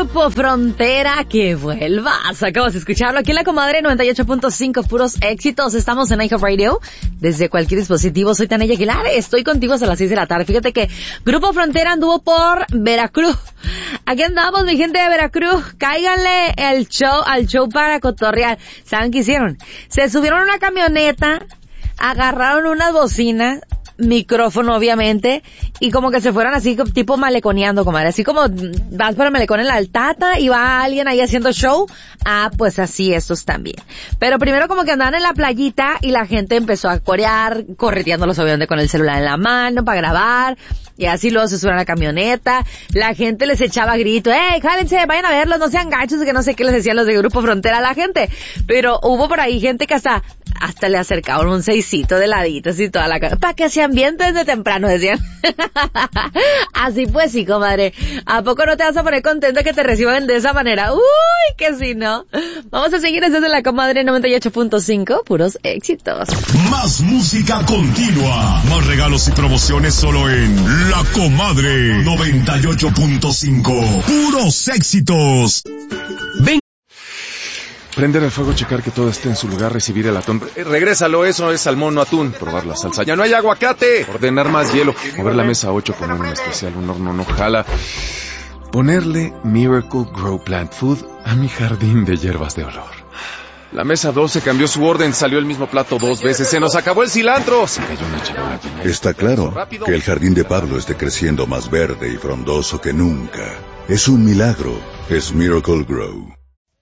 Grupo Frontera, que vuelvas. Acabas de escucharlo aquí en La Comadre 98.5, puros éxitos. Estamos en iHeart Radio, desde cualquier dispositivo. Soy Tania Aguilar, estoy contigo hasta las 6 de la tarde. Fíjate que Grupo Frontera anduvo por Veracruz. Aquí andamos, mi gente de Veracruz. Cáiganle al show para cotorrear. ¿Saben qué hicieron? Se subieron a una camioneta, agarraron unas bocinas, micrófono obviamente, y como que se fueron así tipo maleconeando, comadre, así como vas por el malecón en la Altata y va alguien ahí haciendo show. Pues así estos también. Pero primero como que andaban en la playita y la gente empezó a corear, correteándolos obviamente con el celular en la mano para grabar, y así luego se subieron a la camioneta, la gente les echaba grito, jálense, vayan a verlos, no sean gachos, que no sé qué les decían los de Grupo Frontera a la gente. Pero hubo por ahí gente que hasta le acercaron un seisito de laditos y toda la cosa, para que se ambiente desde temprano, decían. Así pues sí, comadre. ¿A poco no te vas a poner contento que te reciban de esa manera? Uy, que sí, ¿no? Vamos a seguir desde La Comadre 98.5, puros éxitos. Más música continua, más regalos y promociones solo en La Comadre 98.5, puros éxitos. Ven. Prender el fuego, checar que todo esté en su lugar, recibir el atún. Regrésalo, eso es salmón, no atún. Probar la salsa. ¡Ya no hay aguacate! Ordenar más hielo. Mover la mesa 8, poner un especial, un horno no jala. Ponerle Miracle Grow Plant Food a mi jardín de hierbas de olor. La mesa 12 cambió su orden, salió el mismo plato 2 veces. ¡Se nos acabó el cilantro! Se cayó una charola llena. Está claro que el jardín de Pablo esté creciendo más verde y frondoso que nunca. Es un milagro. Es Miracle Grow.